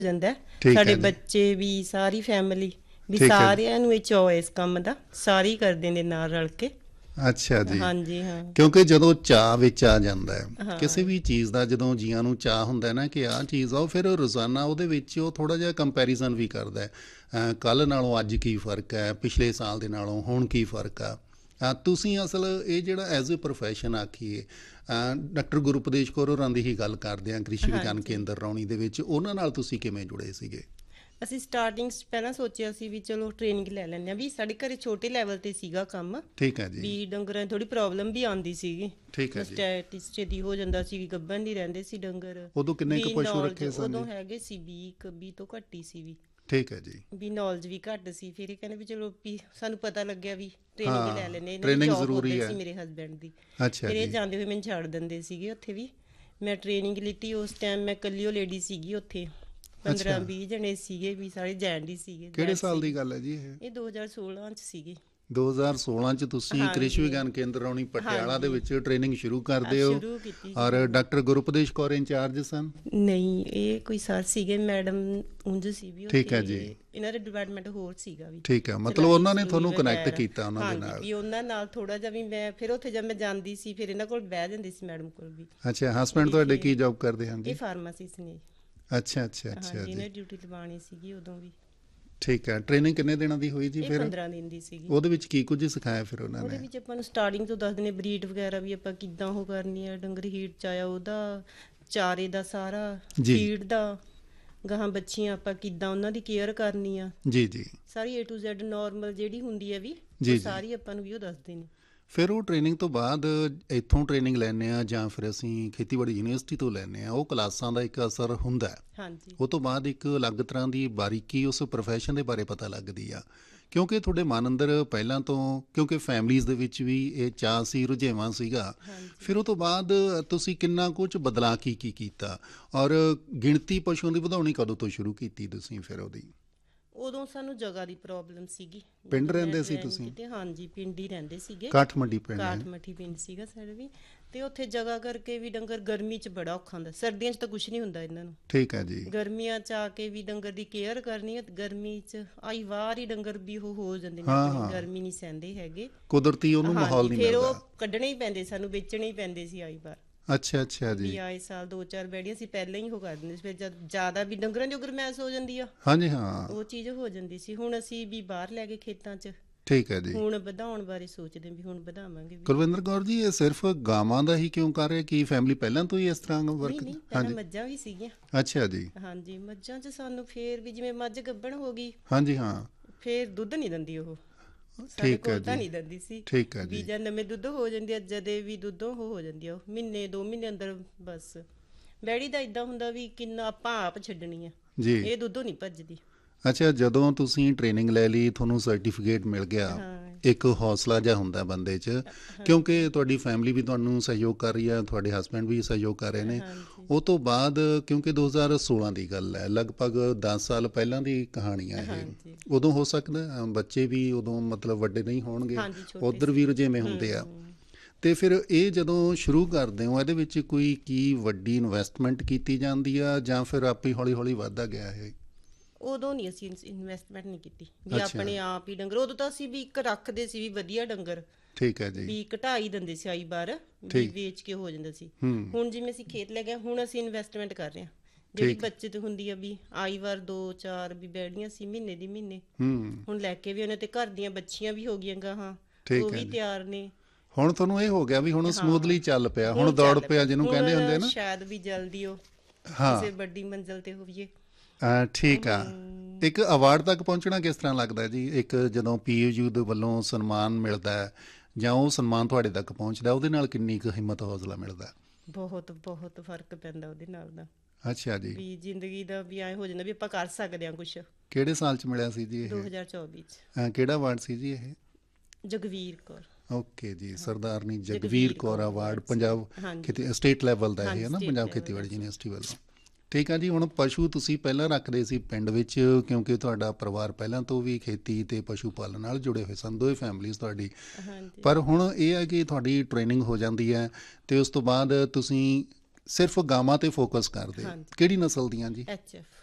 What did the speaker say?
ਜਾਂਦਾ ਹੈ। ਠੀਕ ਸਾਡੇ ਹੈ ਜੀ। ਬੱਚੇ ਵੀ, ਸਾਰੀ ਫੈਮਿਲੀ ਵੀ, ਠੀਕ ਹੈ ਜੀ। ਸਾਰਿਆਂ ਨੂੰ ਇਹ ਚਾਅ ਹੈ ਇਸ ਕੰਮ ਦਾ, ਸਾਰੇ ਹੀ ਕਰਦੇ ਨੇ ਨਾਲ ਰਲ ਕੇ। ਅੱਛਾ ਜੀ। ਹਾਂਜੀ ਹਾਂ। ਕਿਉਂਕਿ ਜਦੋਂ ਚਾਅ ਵਿੱਚ ਆ ਜਾਂਦਾ ਹੈ ਕਿਸੇ ਹਾਂ ਵੀ ਚੀਜ਼ ਦਾ, ਜਦੋਂ ਜੀਆਂ ਨੂੰ ਚਾਅ ਹੁੰਦਾ ਨਾ ਕਿ ਆਹ ਚੀਜ਼ ਆ, ਉਹ ਫਿਰ ਰੋਜ਼ਾਨਾ ਉਹਦੇ ਵਿੱਚ ਉਹ ਥੋੜ੍ਹਾ ਜਿਹਾ ਕੰਪੈਰੀਜ਼ਨ ਵੀ ਕਰਦਾ ਹੈ, ਕੱਲ੍ਹ ਨਾਲੋਂ ਅੱਜ ਕੀ ਫ਼ਰਕ ਹੈ, ਪਿਛਲੇ ਸਾਲ ਦੇ ਨਾਲੋਂ ਹੁਣ ਕੀ ਫ਼ਰਕ ਆ। ਤੁਸੀਂ ਅਸਲ ਇਹ ਜਿਹੜਾ as a profession ਆਖੀਏ, doctor ਗੁਰੂਪਦੇਸ਼ Kaur ਹੋਰਾਂ ਦੀ ਹੀ ਗੱਲ ਕਰਦੇ ਹਾਂ, ਕ੍ਰਿਸ਼ੀ ਵਿਗਿਆਨ ਹਾਂਜੀ। ਕੇਂਦਰ ਰੌਣੀ ਦੇ ਵਿੱਚ, ਉਹਨਾਂ ਨਾਲ ਤੁਸੀਂ ਕਿਵੇਂ ਜੁੜੇ ਸੀਗੇ? ਅਸੀਂ ਸਟਾਰਟਿੰਗ 'ਚ ਪਹਿਲਾਂ ਸੋਚਿਆ ਸੀ ਵੀ ਚਲੋ ਟ੍ਰੇਨਿੰਗ ਲੈ ਲੈਂਦੇ ਹਾਂ, ਵੀ ਸਾਡੇ ਘਰੇ ਛੋਟੇ ਲੈਵਲ 'ਤੇ ਸੀਗਾ ਕੰਮ, ਠੀਕ ਹੈ ਜੀ। ਵੀ ਡੰਗਰਾਂ ਦੀ ਥੋੜ੍ਹੀ ਪ੍ਰੋਬਲਮ ਵੀ ਆਉਂਦੀ ਸੀਗੀ, ਠੀਕ ਹੈ ਜੀ। ਸਟੈਟਿਸ ਛੇਤੀ ਹੋ ਜਾਂਦਾ ਸੀ, ਵੀ ਗੱਭਣ ਨਹੀਂ ਰਹਿੰਦੇ ਸੀ ਡੰਗਰ। ਉਦੋਂ ਕਿੰਨੇ ਕੁ ਵੀ ਪਸ਼ੂ ਨੌਲੇਜ ਰੱਖੇ ਸਨ ਉਦੋਂ ਜੀ? ਹੈਗੇ ਸੀ 20 ਤੋਂ ਘੱਟ ਹੀ ਸੀ, ਠੀਕ ਹੈ ਜੀ। ਵੀ ਨੌਲੇਜ ਵੀ ਘੱਟ ਸੀ। ਫਿਰ ਇਹ ਕਹਿੰਦੇ ਵੀ ਚਲੋ ਵੀ ਸਾਨੂੰ ਪਤਾ ਲੱਗਿਆ ਵੀ ਟ੍ਰੇਨਿੰਗ ਲੈ ਹਾਂ, ਲੈਂਦੇ, ਇਹਨਾਂ ਦੀ ਟ੍ਰੇਨਿੰਗ ਜੌਬ ਜ਼ਰੂਰੀ ਉੱਧਰ ਹੈ। ਸੀ ਮੇਰੇ ਹਸਬੈਂਡ ਦੀ। ਅੱਛਾ ਫਿਰ ਇਹ ਜੀ। ਜਾਂਦੇ ਹੋਏ ਮੈਨੂੰ ਛੱਡ ਦਿੰਦੇ ਸੀਗੇ ਉੱਥੇ ਵੀ। ਮੈਂ ਟ੍ਰੇਨਿੰਗ ਲਿੱਤੀ ਉਸ ਟਾਈਮ, ਮੈਂ ਇਕੱਲੀ ਓ ਲੇਡੀ ਸੀਗੀ ਉੱਥੇ, ਅੱਛਾ। 15-20 ਜਣੇ ਸੀਗੇ, ਵੀ ਸਾਰੇ ਜੈਂਟ ਹੀ ਸੀਗੇ, ਕਿਹੜੇ ਜੈਂਟ ਸਾਲ ਸੀਗੇ। ਦੀ ਗੱਲ ਹੈ ਜੀ ਇਹ? ਇਹ 2016 'ਚ ਸੀਗੀ। 2016 ਚ ਤੁਸੀਂ ਕ੍ਰਿਸ਼ੀ ਹਾਂਜੀ ਵਿਗਿਆਨ ਕੇਂਦਰ ਰੌਣੀ ਪਟਿਆਲਾ ਦੇ ਹਾਂਜੀ। ਵਿੱਚ ਟ੍ਰੇਨਿੰਗ ਸ਼ੁਰੂ ਕਰਦੇ ਹੋ, ਸ਼ੁਰੂ ਕੀਤੀ ਸੀ ਔਰ ਹਾਂਜੀ। ਡਾਕਟਰ ਗੁਰੂਪਦੇਸ਼ ਕੌਰ ਇੰਚਾਰਜ ਸਨ? ਨਹੀਂ, ਇਹ ਕੋਈ ਸਰ ਸੀਗੇ, ਮੈਡਮ ਉਂਝ ਸੀ ਵੀ ਠੀਕ ਉੱਥੇ, ਹੈ ਜੀ। ਇਹਨਾਂ ਦਾ ਡਿਪਾਰਟਮੈਂਟ ਹੋਰ ਸੀਗਾ ਵੀ, ਠੀਕ ਹੈ, ਮਤਲਬ ਸਿਲਾਈ ਉਹਨਾਂ ਨੇ ਸਲੂਈ ਤੁਹਾਨੂੰ ਕਨੈਕਟ ਵਗੈਰਾ। ਕੀਤਾ ਉਹਨਾਂ ਦੇ ਹਾਂਜੀ, ਨਾਲ। ਵੀ ਉਹਨਾਂ ਨਾਲ ਥੋੜ੍ਹਾ ਜਿਹਾ ਵੀ ਮੈਂ ਫਿਰ ਉੱਥੇ ਜਦ ਮੈਂ ਜਾਂਦੀ ਸੀ, ਫਿਰ ਇਹਨਾਂ ਕੋਲ ਬਹਿ ਜਾਂਦੀ ਸੀ, ਮੈਡਮ ਕੋਲ ਵੀ। ਅੱਛਾ, ਹਸਬੈਂਡ ਵੀ ਤੁਹਾਡੇ ਫਿਰ ਕੀ ਜੌਬ ਕਰਦੇ ਹਨ ਇਹ ਜੀ? ਫਾਰਮਾਸਿਸਟ ਨੇ। ਅੱਛਾ ਅੱਛਾ ਅੱਛਾ ਹਾਂਜੀ, ਜੀ। ਇਹਨਾਂ ਡਿਊਟੀ ਲਵਾਉਣੀ ਸੀਗੀ ਉਦੋਂ ਵੀ। ਠੀਕ ਹੈ, ਟ੍ਰੇਨਿੰਗ ਕਿੰਨੇ ਦਿਨਾਂ ਦੀ ਹੋਈ ਜੀ ਇਹ ਫਿਰ? 15 ਦਿਨ ਦੀ ਸੀਗੀ। ਉਹਦੇ ਵਿੱਚ ਕੀ ਕੁਝ ਸਿਖਾਇਆ ਫਿਰ ਉਹਨਾਂ ਉਹਦੇ ਨੇ? ਵਿੱਚ ਆਪਾਂ ਨੂੰ ਸਟਾਰਟਿੰਗ ਤੋਂ ਦੱਸਦੇ ਨੇ, ਬਰੀਡ ਵਗੈਰਾ ਵੀ ਆਪਾਂ ਕਿੱਦਾਂ ਉਹ ਕਰਨੀ ਆ, ਡੰਗਰ ਹੀਟ 'ਚ ਆਇਆ ਉਹਦਾ ਚਾਰੇ ਦਾ ਸਾਰਾ, ਜੀ ਫੀਡ ਦਾ, ਗਾਹਾਂ ਬੱਚੀਆਂ ਆਪਾਂ ਕਿੱਦਾਂ ਉਹਨਾਂ ਦੀ ਕੇਅਰ ਕਰਨੀ ਆ, ਜੀ ਜੀ ਸਾਰੀ A to Z ਨੋਰਮਲ ਜਿਹੜੀ ਹੁੰਦੀ ਹੈ ਵੀ, ਜੀ ਉਹ ਜੀ। ਸਾਰੀ ਆਪਾਂ ਨੂੰ ਵੀ ਉਹ ਦੱਸਦੇ ਨੇ। ਫਿਰ ਉਹ ਟ੍ਰੇਨਿੰਗ ਤੋਂ ਬਾਅਦ ਇੱਥੋਂ ਟ੍ਰੇਨਿੰਗ ਲੈਂਦੇ ਆ ਜਾਂ ਫਿਰ ਅਸੀਂ ਖੇਤੀਬਾੜੀ ਯੂਨੀਵਰਸਿਟੀ ਤੋਂ ਲੈਂਦੇ ਆ, ਉਹ ਕਲਾਸਾਂ ਦਾ ਇੱਕ ਅਸਰ ਹੁੰਦਾ ਹੈ। ਹਾਂਜੀ ਉਹ ਤੋਂ ਬਾਅਦ ਇੱਕ ਅਲੱਗ ਤਰ੍ਹਾਂ ਦੀ ਬਾਰੀਕੀ ਉਸ ਪ੍ਰੋਫੈਸ਼ਨ ਦੇ ਬਾਰੇ ਪਤਾ ਲੱਗਦੀ ਆ, ਕਿਉਂਕਿ ਤੁਹਾਡੇ ਮਨ ਅੰਦਰ ਪਹਿਲਾਂ ਤੋਂ, ਕਿਉਂਕਿ ਫੈਮਲੀਜ਼ ਦੇ ਵਿੱਚ ਵੀ ਇਹ ਚਾਅ ਸੀ, ਰੁਝੇਵਾਂ ਸੀਗਾ। ਹਾਂਜੀ। ਫਿਰ ਉਹ ਤੋਂ ਬਾਅਦ ਤੁਸੀਂ ਕਿੰਨਾ ਕੁਝ ਬਦਲਾਅ ਕੀ ਕੀਤਾ, ਔਰ ਗਿਣਤੀ ਪਸ਼ੂਆਂ ਦੀ ਵਧਾਉਣੀ ਕਦੋਂ ਤੋਂ ਸ਼ੁਰੂ ਕੀਤੀ ਤੁਸੀਂ ਫਿਰ ਉਹਦੀ? ਉਦੋਂ ਸਾਨੂੰ ਜਗ੍ਹਾ ਦੀ ਪ੍ਰੋਬਲਮ ਸੀਗੀ, ਪਿੰਡ ਜਦੋਂ ਮੈਂ ਰਹਿੰਦੇ ਸੀ ਜੁਆਇਨ ਤੁਸੀਂ? ਕੀਤੇ। ਹਾਂਜੀ, ਪਿੰਡ ਹੀ ਰਹਿੰਦੇ ਸੀਗੇ, ਕਾਠ ਮੰਡੀ ਪਿੰਡ ਹੈ? ਕਾਠਮੱਠੀ ਪਿੰਡ ਸੀਗਾ ਸਾਡਾ ਵੀ। ਤੇ ਉੱਥੇ ਜਗ੍ਹਾ ਕਰਕੇ ਵੀ ਡੰਗਰ ਗਰਮੀ 'ਚ ਬੜਾ ਔਖਾ ਹੁੰਦਾ, ਸਰਦੀਆਂ 'ਚ ਤਾਂ ਕੁਛ ਨਹੀਂ ਹੁੰਦਾ ਇਹਨਾਂ ਨੂੰ, ਠੀਕ ਹੈ ਜੀ। ਗਰਮੀਆਂ 'ਚ ਆ ਕੇ ਵੀ ਡੰਗਰ ਦੀ ਕੇਅਰ ਕਰਨੀ ਹੈ, ਗਰਮੀ 'ਚ ਆਈ ਵਾਰ ਹੀ ਡੰਗਰ ਵੀ ਉਹ ਹੋ ਜਾਂਦੇ ਨੇ ਹਾਂ ਆਪਣੇ, ਹਾਂ, ਗਰਮੀ ਨਹੀਂ ਸਹਿੰਦੇ ਹੈਗੇ। ਕੁਦਰਤੀ ਉਹਨੂੰ ਮਾਹੌਲ ਹਾਂਜੀ, ਨਹੀਂ ਫਿਰ ਉਹ ਮਿਲਦਾ। ਕੱਢਣੇ ਹੀ ਪੈਂਦੇ ਸਾਨੂੰ, ਵੇਚਣੇ ਹੀ ਪੈਂਦੇ ਸੀ ਆਈ ਵਾਰ। ਅੱਛਾ ਅੱਛਾ ਵੀ ਜੀ। ਆਏ ਸਾਲ 2-4 ਬੈੜੀਆਂ ਸੀ ਪਹਿਲਾਂ ਹੀ ਉਹ ਕਰ ਦਿੰਦੇ ਸੀ, ਫਿਰ ਜਦ ਜ਼ਿਆਦਾ ਵੀ ਡੰਗਰਾਂ ਦੀ ਗਰਮੈਸ਼ ਹੋ ਜਾਂਦੀ ਆ, ਹਾਂਜੀ ਹਾਂ। ਉਹ ਚੀਜ਼ ਹੋ ਜਾਂਦੀ ਸੀ। ਹੁਣ ਅਸੀਂ ਵੀ ਬਾਹਰ ਲੈ ਗਏ ਖੇਤਾਂ 'ਚ, ਠੀਕ ਹੈ ਜੀ। ਹੁਣ ਵਧਾਉਣ ਬਾਰੇ ਸੋਚਦੇ ਵੀ ਹੁਣ ਵਧਾਵਾਂਗੇ ਵੀ। ਕੁਲਵਿੰਦਰ ਕੌਰ ਜੀ, ਇਹ ਸਿਰਫ ਗਾਵਾਂ ਦਾ ਹੀ ਕਿਉਂ ਕਰ ਰਹੇ, ਕੀ ਫੈਮਿਲੀ ਪਹਿਲਾਂ ਤੋਂ ਹੀ ਇਸ ਤਰ੍ਹਾਂ ਨਹੀਂ ਵਰਕ? ਨਹੀਂ, ਪਹਿਲਾਂ ਹਾਂਜੀ। ਮੱਝਾਂ ਵੀ ਸੀਗੀਆਂ। ਅੱਛਾ ਜੀ। ਹਾਂਜੀ, ਮੱਝਾਂ 'ਚ ਸਾਨੂੰ ਫੇਰ ਵੀ ਜਿਵੇਂ ਮੱਝ ਗੱਭਣ ਹੋ ਗਈ, ਹਾਂਜੀ ਹਾਂ। ਫੇਰ ਦੁੱਧ ਨਹੀਂ ਦਿੰਦੀ ਉਹ, ਸਾਡੇ ਠੀਕ ਹੈ ਕੋਲ ਤਾਂ ਜੀ। ਨਹੀਂ ਦਿੰਦੀ ਸੀ। ਠੀਕ ਹੈ ਵੀ ਜੀ। ਜਦ ਨਵੇਂ ਦੁੱਧ ਹੋ ਜਾਂਦੀ ਆ, ਜਦੇ ਵੀ ਦੁੱਧ ਉਹ ਹੋ ਜਾਂਦੀ ਆ, ਉਹ ਮਹੀਨੇ 2 ਮਹੀਨੇ ਅੰਦਰ ਬਸ। ਬੈੜੀ ਦਾ ਇਦਾਂ ਹੁੰਦਾ ਵੀ ਕਿੰਨਾ ਆਪਾਂ ਆਪ ਛੱਡਣੀ ਆ, ਜੀ। ਇਹ ਦੁੱਧੋਂ ਨਹੀਂ ਭੱਜਦੀ। ਅੱਛਾ, ਜਦੋਂ ਤੁਸੀਂ ਟ੍ਰੇਨਿੰਗ ਲੈ ਲਈ, ਤੁਹਾਨੂੰ ਸਰਟੀਫਿਕੇਟ ਮਿਲ ਗਿਆ, ਹਾਂ ਇੱਕ ਹੌਸਲਾ ਜਿਹਾ ਹੁੰਦਾ ਬੰਦੇ 'ਚ, ਹਾਂਜੀ ਕਿਉਂਕਿ ਤੁਹਾਡੀ ਫੈਮਿਲੀ ਵੀ ਤੁਹਾਨੂੰ ਸਹਿਯੋਗ ਕਰ ਰਹੀ ਹੈ, ਤੁਹਾਡੇ ਹਸਬੈਂਡ ਵੀ ਸਹਿਯੋਗ ਕਰ ਰਹੇ ਨੇ। ਹਾਂਜੀ ਉਹ ਤੋਂ ਬਾਅਦ, ਕਿਉਂਕਿ 2016 ਦੀ ਗੱਲ ਹੈ, ਲਗਭਗ 10 ਸਾਲ ਪਹਿਲਾਂ ਦੀ ਕਹਾਣੀ ਹੈ ਇਹ, ਹਾਂਜੀ ਉਦੋਂ ਹੋ ਸਕਦਾ ਬੱਚੇ ਵੀ ਉਦੋਂ ਮਤਲਬ ਵੱਡੇ ਨਹੀਂ ਹੋਣਗੇ, ਹਾਂਜੀ, ਛੋਟੇ ਉੱਧਰ ਵੀ ਸੀ। ਰੁਝੇਵੇਂ ਹੁੰਦੇ ਆ। ਤੇ ਫਿਰ ਇਹ ਜਦੋਂ ਸ਼ੁਰੂ ਕਰਦੇ ਹੋ, ਇਹਦੇ ਵਿੱਚ ਕੋਈ ਕੀ ਵੱਡੀ ਇਨਵੈਸਟਮੈਂਟ ਕੀਤੀ ਜਾਂਦੀ ਆ, ਜਾਂ ਫਿਰ ਆਪੇ ਹੌਲੀ ਹੌਲੀ ਵੱਧਦਾ ਗਿਆ ਇਹ? ਉਦੋਂ ਨਹੀਂ ਅਸੀਂ ਇਨਵੈਸਟਮੈਂਟ ਨਹੀਂ ਕੀਤੀ, ਵੀ ਅੱਛਾ। ਆਪਣੇ ਆਪ ਹੀ ਡੰਗਰ, ਉਦੋਂ ਤਾਂ ਅਸੀਂ ਵੀ ਇੱਕ ਰੱਖਦੇ ਸੀ ਵੀ ਵਧੀਆ ਡੰਗਰ, ਠੀਕ ਹੈ ਜੀ। ਵੀ ਘਟਾਈ ਦਿੰਦੇ ਸੀ ਆਈ ਵਾਰ, ਵੀ ਠੀਕ। ਵੇਚ ਕੇ ਹੋ ਜਾਂਦਾ ਸੀ। ਹੂੰ। ਹੁਣ ਜਿਵੇਂ ਅਸੀਂ ਖੇਤ ਲੈ ਗਏ, ਹੁਣ ਅਸੀਂ ਇਨਵੈਸਟਮੈਂਟ ਕਰ ਰਹੇ ਹਾਂ, ਜਿਹੜੀ ਠੀਕ। ਬੱਚਤ ਹੁੰਦੀ ਆ ਵੀ ਆਈ ਵਾਰ 2-4 ਵੀ ਬੈੜੀਆਂ ਸੀ ਮਹੀਨੇ ਦੀ ਮਹੀਨੇ, ਹੂੰ। ਹੁਣ ਲੈ ਕੇ ਵੀ ਉਹਨਾਂ ਤੇ ਘਰ ਦੀਆਂ ਬੱਚੀਆਂ ਵੀ ਹੋ ਗਈਆਂ ਗਾਹਾਂ, ਉਹ ਠੀਕ ਹੈ ਵੀ ਜੀ। ਤਿਆਰ ਨੇ। ਹੁਣ ਤੁਹਾਨੂੰ ਇਹ ਹੋ ਗਿਆ ਵੀ ਹੁਣ ਹਾਂ, ਸਮੂਥਲੀ ਚੱਲ ਪਿਆ, ਹੁਣ ਹੁਣ ਦੌੜ ਚੱਲ ਪਿਆ ਪਿਆ, ਜਿਹਨੂੰ ਕਹਿੰਦੇ ਹੁੰਦੇ ਆ ਹੁਣ ਨਾ। ਸ਼ਾਇਦ ਵੀ ਜਲਦੀ ਉਹ ਹਾਂ। ਕਿਸੇ ਵੱਡੀ ਮੰਜ਼ਿਲ ਤੇ ਹੋਈਏ। ਠੀਕ ਆ। ਇੱਕ ਅਵਾਰਡ ਤੱਕ ਪਹੁੰਚਣਾ ਕਿਸ ਤਰ੍ਹਾਂ ਲੱਗਦਾ ਜੀ? ਇੱਕ ਜਦੋਂ PAU ਦੇ ਵੱਲੋਂ ਸਨਮਾਨ ਮਿਲਦਾ ਹੈ, ਜਾਂ ਉਹ ਸਨਮਾਨ ਤੁਹਾਡੇ ਤੱਕ ਪਹੁੰਚਦਾ, ਉਹਦੇ ਨਾਲ ਕਿੰਨੀ ਕੁ ਹਿੰਮਤ ਹੌਸਲਾ ਮਿਲਦਾ? ਬਹੁਤ ਬਹੁਤ ਫਰਕ ਪੈਂਦਾ ਉਹਦੇ ਨਾਲ ਦਾ, ਅੱਛਾ ਜੀ। ਵੀ ਜ਼ਿੰਦਗੀ ਦਾ ਵੀ ਐਂ ਹੋ ਜਾਂਦਾ ਵੀ ਆਪਾਂ ਕਰ ਸਕਦੇ ਹਾਂ ਕੁਛ। ਕਿਹੜੇ ਸਾਲ 'ਚ ਮਿਲਿਆ ਸੀ ਜੀ ਇਹ? 2024 'ਚ। ਕਿਹੜਾ ਅਵਾਰਡ ਸੀ ਜੀ ਇਹ? ਜਗਵੀਰ ਕੌਰ। ਓਕੇ ਜੀ, ਸਰਦਾਰਨੀ ਜਗਵੀਰ ਜਗਵੀਰ ਕੌਰ ਕੌਰ ਅਵਾਰਡ, award ਪੰਜਾਬ ਸੀ। ਹਾਂਜੀ ਖੇਤੀ ਸਟੇਟ ਲੈਵਲ ਦਾ ਇਹ ਹਾਂਜੀ, ਹੈ ਨਾ, state ਪੰਜਾਬ level ਖੇਤੀਬਾੜੀ ਦਾ ਸੀ। ਯੂਨੀਵਰਸਿਟੀ ਵੱਲੋਂ। ਠੀਕ ਆ ਜੀ। ਹੁਣ ਪਸ਼ੂ ਤੁਸੀਂ ਪਹਿਲਾਂ ਰੱਖਦੇ ਸੀ ਪਿੰਡ ਵਿੱਚ, ਕਿਉਂਕਿ ਤੁਹਾਡਾ ਪਰਿਵਾਰ ਪਹਿਲਾਂ ਤੋਂ ਵੀ ਖੇਤੀ ਅਤੇ ਪਸ਼ੂ ਪਾਲਣ ਨਾਲ ਜੁੜੇ ਹੋਏ ਸਨ, ਦੋਵੇਂ ਫੈਮਲੀਜ਼ ਤੁਹਾਡੀ। ਹਾਂਜੀ ਪਰ ਹੁਣ ਇਹ ਹੈ ਕਿ ਤੁਹਾਡੀ ਟ੍ਰੇਨਿੰਗ ਹੋ ਜਾਂਦੀ ਹੈ, ਅਤੇ ਉਸ ਤੋਂ ਬਾਅਦ ਤੁਸੀਂ ਸਿਰਫ ਗਾਵਾਂ 'ਤੇ ਫੋਕਸ ਕਰਦੇ ਹੋ। ਹਾਂਜੀ। ਕਿਹੜੀ ਨਸਲ ਦੀਆਂ ਜੀ? HF